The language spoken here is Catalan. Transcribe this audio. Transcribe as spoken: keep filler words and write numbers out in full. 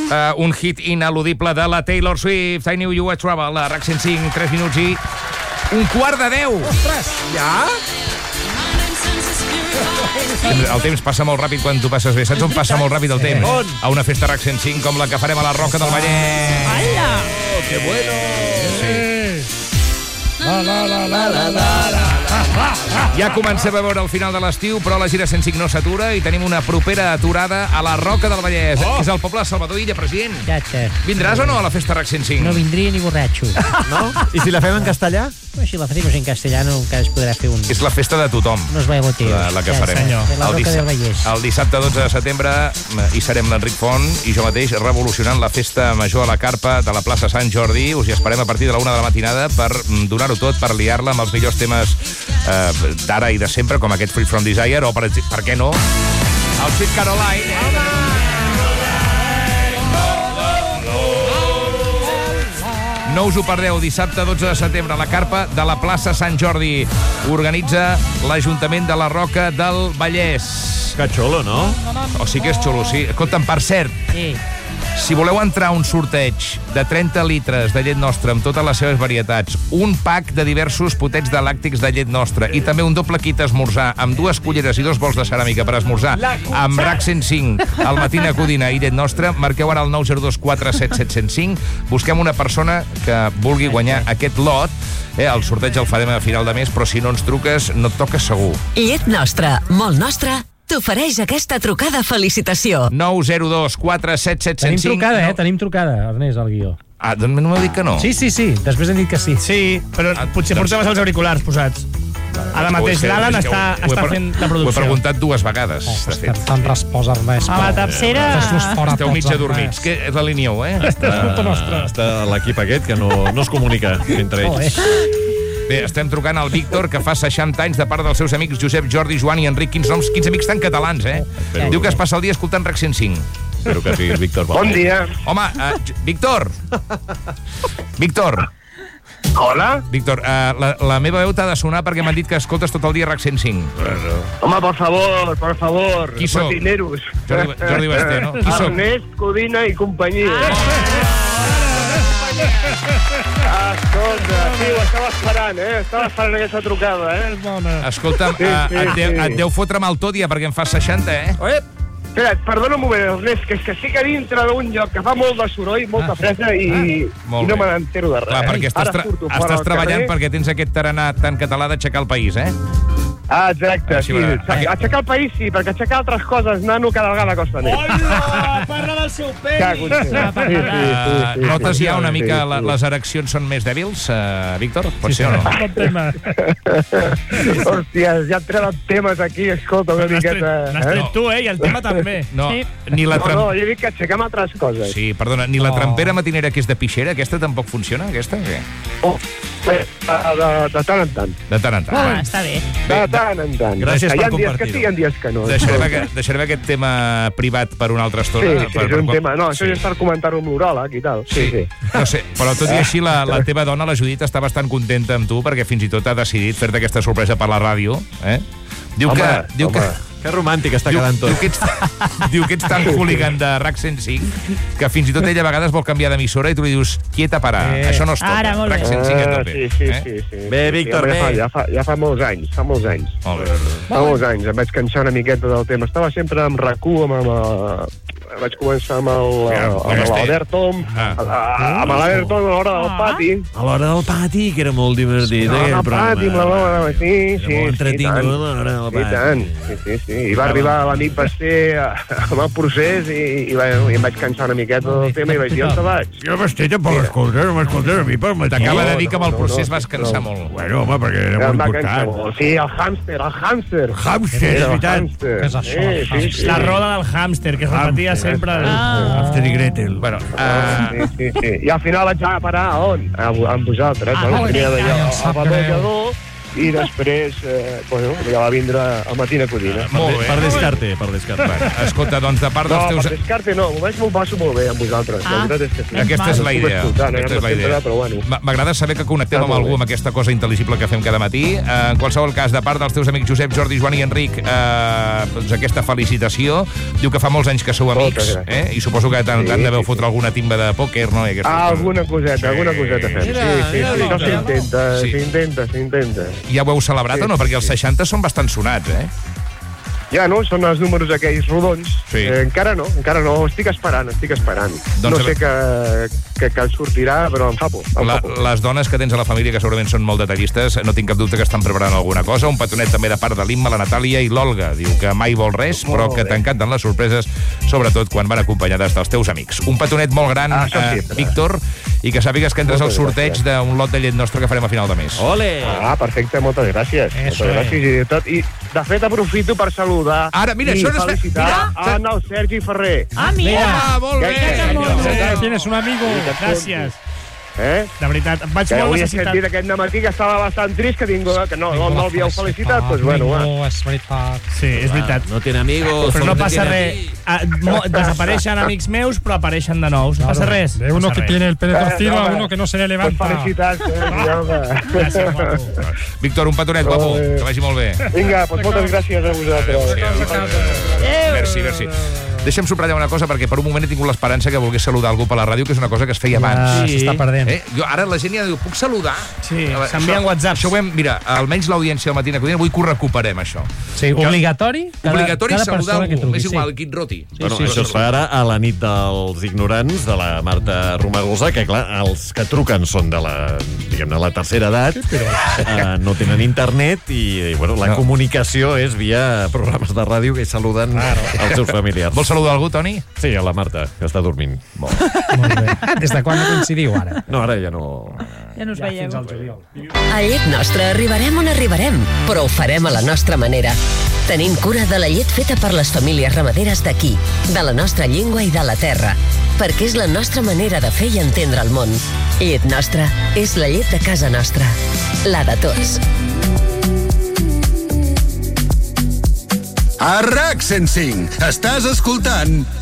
Uh, un hit ineludible de la Taylor Swift. I Knew You Were Trouble. La RAC cent cinc, tres minuts i un quart de deu. Ostres, ja? El temps passa molt ràpid quan tu passes bé. Saps on passa molt ràpid el temps? On? A una festa RAC cent cinc com la que farem a la Roca del Vallès. Ala! Oh, que bueno! La, la, la, la, la, la, la. Ja comencem a veure el final de l'estiu, però la gira cent cinc no s'atura i tenim una propera aturada a la Roca del Vallès. Oh. És el poble de Salvador Illa, president. Ja, ja. Vindràs o no a la festa RAC cent cinc? No vindria ni borratxo. No? I si la fem en castellà? Bueno, si la hacemos en castellano encara es podrà fer un... És la festa de tothom. Nos va boteos. La, la que ja, farem. Senyor. De la El, Roca dissabte, del Vallès. el dissabte dotze de setembre hi serem l'Enric Font i jo mateix revolucionant la festa major a la carpa de la plaça Sant Jordi. Us hi esperem a partir de la una de la matinada per donar-ho tot, per liar-la amb els millors temes eh, d'ara i de sempre, com aquest Free From Desire, o per, per què no, el Sweet Caroline. Eh? No us ho perdeu, dissabte dotze de setembre, a la carpa de la plaça Sant Jordi. Organitza l'Ajuntament de la Roca del Vallès. Que xulo, no? O sigui que és xulo, sí. Escolta'm, per cert, Sí. si voleu entrar a un sorteig de trenta litres de llet nostra amb totes les seves varietats, un pack de diversos potets de làctics de llet nostra i també un doble kit esmorzar amb dues culleres i dos bols de ceràmica per esmorzar amb RAC cent cinc, al Matina Codina i llet nostra, marqueu ara el nou zero dos quatre set set zero cinc. Busquem una persona que vulgui guanyar aquest lot. Eh, el sorteig el farem a final de mes, però si no ens truques, no et toca segur. Llet nostra, molt nostra, t'ofereix aquesta trucada felicitació. nou zero dos quatre set set zero cinc. Tenim trucada, eh? No. Tenim trucada, Ernest, al guió. Ah, doncs no m'heu dit que no. Sí, sí, sí. Després hem dit que sí. Sí, però Ah, potser doncs- portaves els auriculars posats. Ara mateix És que- l'Alan és que està, ho- ho he està per- fent la Ho he producció. preguntat dues vegades, Oh, de fet. Te'n resposa, Ernest. A la tercera... Fes-los fora Esteu tots, mig adormits. Ernest. Què l'alineeu, eh? És culpa nostra. Està l'equip aquest que no, no es comunica entre Oh, eh? ells. Bé, estem trucant al Víctor, que fa seixanta anys, de part dels seus amics Josep, Jordi, Joan i Enric. Quins noms, quins amics tan catalans, eh? Espero- Diu que es passa el dia escoltant RAC cent cinc. Espero que siguis Víctor. Bon dia. Home, uh, Víctor! Víctor! Hola? Víctor, uh, la, la meva veu t'ha de sonar perquè m'han dit que escoltes tot el dia RAC cent cinc. Home, por favor, por favor. Qui sóc? Patineros. Jordi- Jordi Basté, no? Qui sóc? Ernest, Codina i companyia. Escolta, sí, ho estava esperant, eh? Estava esperant aquesta trucada, eh? Escolta'm, Sí, uh, sí, et, deu, sí. et deu fotre mal tot ja perquè en fas seixanta, eh? Oi? Espera, perdona un moment, Ernest, que és que estic a dintre d'un lloc que fa molt de soroll, molta fresa i, Molt i no bé. me n'entero de res. Clar, perquè eh? estàs, Ara tra surto fora estàs al treballant carrer. perquè tens aquest tarannà tan català d'aixecar el país, eh? Ah, exacte, Així sí. va. Aixecar el país sí, perquè aixecar altres coses, nano, cada vegada costa més. Hola, parla del seu pell. Cago en Déu. Sí, sí, sí, sí, Uh, notes sí, ja una sí, mica sí. la, les ereccions són més dèbils, uh, Víctor? Pot ser o no? Bon tema. Hòstia, ja entrem en temes aquí, escolta, una N'has tret, miqueta... n'has tret tu, eh? I el tema també. No, Sí. ni la No, tram... no, jo dic que aixequem altres coses. Sí, perdona, ni la Oh. trampera matinera que és de pixera, aquesta tampoc funciona, aquesta? Què? Oh, de, de, de tant en tant. De tant en tant. Ah, Bueno, està bé. De tant en tant. Gràcies Hi per ha dies que compartir-ho. sí, hi ha dies que no. deixarem, aquest, deixarem aquest tema privat per una altra Sí, estona. sí, per, és un per- tema. No, això sí. ja és per comentar-ho amb l'uròleg i tal. Sí, sí. No sé, però tot i així la, la teva dona, la Judit, està bastant contenta amb tu perquè fins i tot ha decidit fer-te aquesta sorpresa per la ràdio. Eh? Diu Home, que... Diu home. que Que romàntic està Diu, quedant tot. diu, que ets, diu que ets tan hooligan de RAC cent cinc que fins i tot ella a vegades vol canviar d'emissora i tu li dius, quieta, para, Eh. això no es toca. Ara, molt bé. RAC cent cinc a Ah, tope. sí, sí, eh? sí, sí. Bé, Sí, Víctor, home, bé. Ja fa, ja, fa, ja fa molts anys, fa molts anys. Molt bé. Fa molts anys, em vaig cansar una miqueta del tema. Estava sempre amb RAC u, amb, amb, amb, vaig començar amb el- Ja, amb ja estic. l'Albert Tom, Ah. a- amb l'Albert Tom a l'hora del Ah. pati. A l'hora del pati, que era molt divertit, No, eh, no, el programa. pati, amb la bola, sí, Era sí, molt sí, entretingut, tant. a l'hora del I pati. tant, sí, sí, sí. I va arribar l'amic Basté amb el procés i, i, va, i em vaig cansar una miqueta del tema i vaig dir, on te vaig? Jo Basté tampoc l'escolta, no m'escoltes a mi per matí. T'acaba de No, dir que amb el no, procés no, vas cansar no. molt. Bueno, home, perquè era Em molt va cansar important. molt. Sí, el hàmster, el hàmster. Hàmster, és Era el veritat. hàmster. Què és això, el Sí, sí, sí. La roda del hàmster, que es repetia sempre. Ah. Hàmster i Gretel. Bueno, Ah, uh, sí, sí, sí. I al final vaig anar a parar a on? A, amb vosaltres. Ah, Ah, molt bé. tenia d'allò, Ja el sap badallador, i després, eh, bueno, ja va vindre a Matina Codina. Molt bé. Per descarte, per descarte. Bueno, escolta, doncs, de part No, dels teus... per descarte no, només m'ho passo molt bé amb vosaltres. La veritat és que sí. Aquesta és la Us puc idea. escoltar, no Aquesta és la sempre, idea. però bueno. M- M'agrada saber que connectem Està amb molt algú bé. amb aquesta cosa intel·ligible que fem cada matí. Eh, en qualsevol cas, de part dels teus amics Josep, Jordi, Joan i Enric, eh, doncs aquesta felicitació. Diu que fa molts anys que sou amics, Moltes gràcies. eh? I suposo que tant, Sí, tant deveu sí, fotre alguna timba de pòquer, no? I aquestes Ah, coses. alguna coseta, Sí. alguna coseta fem. Mira, sí, sí, mira, sí, això mira. s'intenta, Sí. s'intenta, s'intenta. Ja ho heu celebrat Sí, o no? Perquè els sí. seixanta són bastant sonats, eh? Ja, no? Són els números aquells rodons. Sí. Eh, encara no, encara no. Estic esperant, estic esperant. Doncs no sé que, que, que sortirà, però em fa por. Em La, fa por. les dones que tens a la família, que segurament són molt detallistes, no tinc cap dubte que estan preparant alguna cosa. Un petonet també de part de l'Imma, la Natàlia i l'Olga. Diu que mai vol res, però Molt que bé. t'encanten les sorpreses, sobretot quan van acompanyades dels teus amics. Un petonet molt gran, Ah, això eh, sempre. Víctor, i que sàpigues que entres al Moltes sorteig gràcies. d'un lot de llet nostra que farem a final de mes. Ole! Ah, perfecte, moltes gràcies. Eso moltes gràcies. I, tot, I, de fet, aprofito per saludar Ara, mira, i això no és- felicitar mira! en el Sergi Ferrer. Ah, mira. Ah, molt bé! Ja tienes un amigo. Gràcies. Eh? De veritat, em vaig Que molt avui he necessitat. sentit aquest matí que estava bastant trist, que, tinc, que no, no, no l'havíeu felicitat. Doncs bueno, va. No, és veritat. Sí, és veritat. No tiene amigos. Però no solo passa tiene res. amigos. Ah, mo- desapareixen amics meus, però apareixen de nous. No passa res. De uno passa que res. tiene el pelo torcido Eh, no, a va. uno que no se le Pues levanta. felicitats, Sergi, home. Gràcies, guapo. Víctor, un petonet, guapo. Molt bé. Que vagi molt bé. Vinga, doncs moltes gràcies a vosaltres. Merci, merci. Deixa'm subratllar una cosa, perquè per un moment he tingut l'esperança que volgués saludar algú per la ràdio, que és una cosa que es feia abans. Ja s'està perdent. Eh? Jo, ara la gent ja diu, puc saludar? Sí, A veure, s'envien això- whatsapps. Això ho hem, mira, almenys l'audiència del Matina Codina, vull que ho recuperem, això. Sí, obligatori. Cada, Obligatori cada saludar persona que algú, truqui, és igual, sí. Quit Roti. Bueno, sí, això sí, es fa ara a la nit dels ignorants de la Marta Romagosa, que clar, els que truquen són de la, diguem-ne, la tercera edat, eh, no tenen internet i, i bueno, la No. comunicació és via programes de ràdio que saluden els seus familiars. Vols saludar algú, Toni? Sí, a la Marta, que està dormint. Molt bé. Des de quan no coincidiu, ara? No, ara ja no... Ja no us Ja, veieu. fins al juliol. A Llet Nostra arribarem on arribarem, però ho farem a la nostra manera. Tenint cura de la llet feta per les famílies ramaderes d'aquí, de la nostra llengua i de la terra, perquè és la nostra manera de fer i entendre el món. Llet Nostra és la llet de casa nostra, la de tots. A RAC cent cinc, estàs escoltant